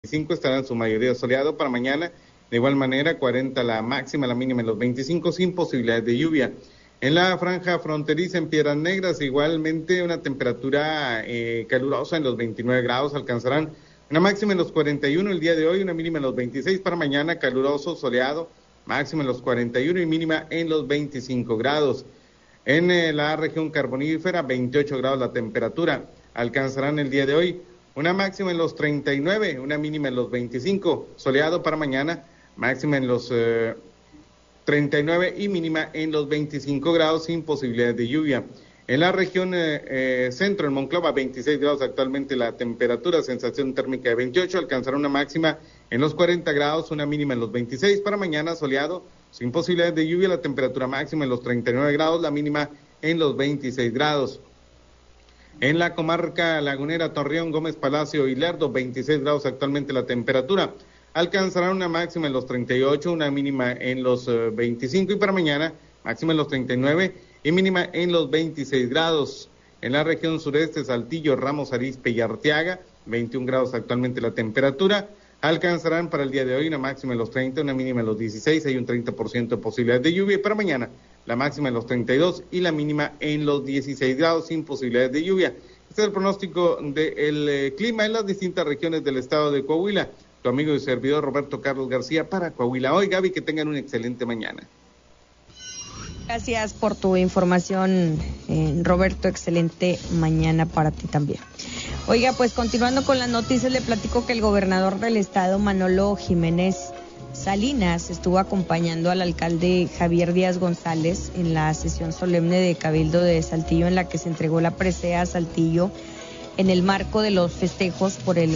25, estará en su mayoría soleado para mañana. De igual manera, 40 la máxima, la mínima en los 25, sin posibilidades de lluvia. En la franja fronteriza en Piedras Negras, igualmente una temperatura calurosa en los 29 grados, alcanzarán una máxima en los 41 el día de hoy, una mínima en los 26 para mañana, caluroso, soleado, máxima en los 41 y mínima en los 25 grados. En la región carbonífera, 28 grados la temperatura, alcanzarán el día de hoy una máxima en los 39, una mínima en los 25, soleado para mañana, máxima en los 39 y mínima en los 25 grados sin posibilidades de lluvia. En la región centro, en Monclova, 26 grados actualmente la temperatura, sensación térmica de 28, alcanzará una máxima en los 40 grados, una mínima en los 26, para mañana soleado, sin posibilidades de lluvia, la temperatura máxima en los 39 grados, la mínima en los 26 grados. En la comarca lagunera, Torreón, Gómez Palacio y Lerdo, 26 grados actualmente la temperatura. Alcanzará una máxima en los 38, una mínima en los 25 y para mañana máxima en los 39 y mínima en los 26 grados. En la región sureste, Saltillo, Ramos Arizpe y Arteaga, 21 grados actualmente la temperatura. Alcanzarán para el día de hoy una máxima en los 30, una mínima en los 16, hay un 30% de posibilidades de lluvia y para mañana la máxima en los 32 y la mínima en los 16 grados sin posibilidades de lluvia. Este es el pronóstico del clima en las distintas regiones del estado de Coahuila. Tu amigo y servidor Roberto Carlos García para Coahuila. Hoy, Gaby, que tengan una excelente mañana. Gracias por tu información, Roberto. Excelente mañana para ti también. Oiga, pues continuando con las noticias, le platico que el gobernador del estado, Manolo Jiménez Salinas, estuvo acompañando al alcalde Javier Díaz González en la sesión solemne de Cabildo de Saltillo, en la que se entregó la presea a Saltillo en el marco de los festejos por el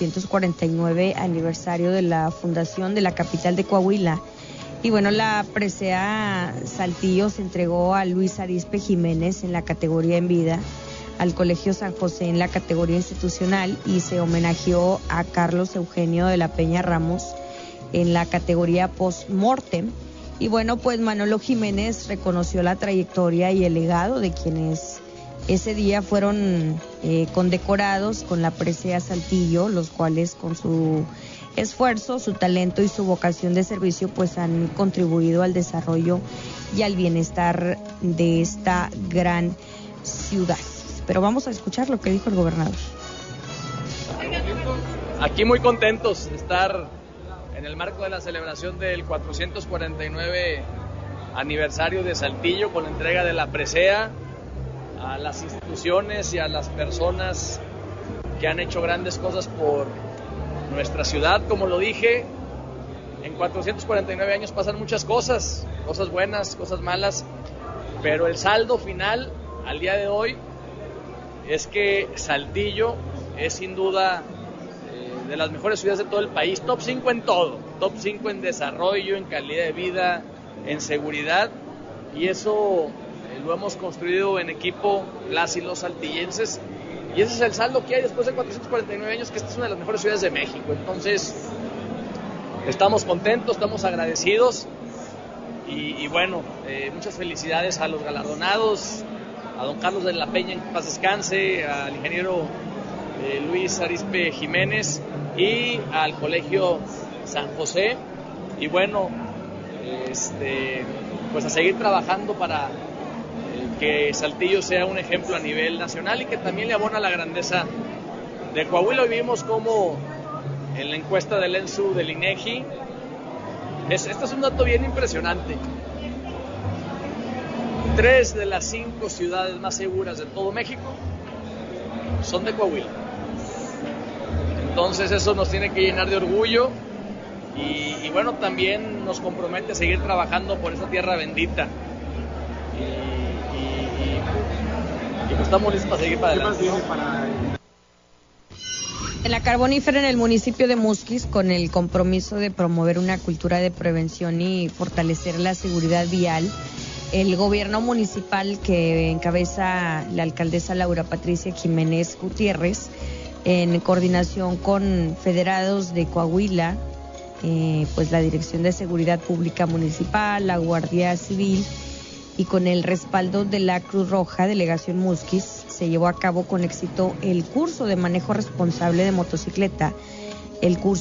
449 aniversario de la fundación de la capital de Coahuila. Y bueno, la presea Saltillo se entregó a Luis Arizpe Jiménez en la categoría en vida, al Colegio San José en la categoría institucional y se homenajeó a Carlos Eugenio de la Peña Ramos en la categoría post-mortem. Y bueno, pues Manolo Jiménez reconoció la trayectoria y el legado de quienes ese día fueron condecorados con la presea Saltillo, los cuales con su esfuerzo, su talento y su vocación de servicio pues han contribuido al desarrollo y al bienestar de esta gran ciudad. Pero vamos a escuchar lo que dijo el gobernador. Aquí muy contentos de estar en el marco de la celebración del 449 aniversario de Saltillo con la entrega de la presea a las instituciones y a las personas que han hecho grandes cosas por nuestra ciudad. Como lo dije, en 449 años pasan muchas cosas, cosas buenas, cosas malas, pero el saldo final al día de hoy es que Saltillo es sin duda de las mejores ciudades de todo el país, top 5 en todo, top 5 en desarrollo, en calidad de vida, en seguridad, y eso lo hemos construido en equipo las y los saltillenses, y ese es el saldo que hay después de 449 años, que esta es una de las mejores ciudades de México. Entonces estamos contentos, estamos agradecidos y bueno, muchas felicidades a los galardonados, a don Carlos de la Peña, en paz descanse, al ingeniero Luis Arizpe Jiménez y al Colegio San José. Y bueno, pues a seguir trabajando para que Saltillo sea un ejemplo a nivel nacional y que también le abona la grandeza de Coahuila. Hoy vimos como en la encuesta del ENSU del INEGI, este es un dato bien impresionante. 3 de las 5 ciudades más seguras de todo México son de Coahuila. Entonces eso nos tiene que llenar de orgullo y bueno, también nos compromete a seguir trabajando por esa tierra bendita. Y pues estamos listos para seguir para adelante, ¿no? En la carbonífera, en el municipio de Musquis, con el compromiso de promover una cultura de prevención y fortalecer la seguridad vial, el gobierno municipal que encabeza la alcaldesa Laura Patricia Jiménez Gutiérrez, en coordinación con federados de Coahuila, pues la Dirección de Seguridad Pública Municipal, la Guardia Civil y con el respaldo de la Cruz Roja, Delegación Musquis, se llevó a cabo con éxito el curso de manejo responsable de motocicleta, el curso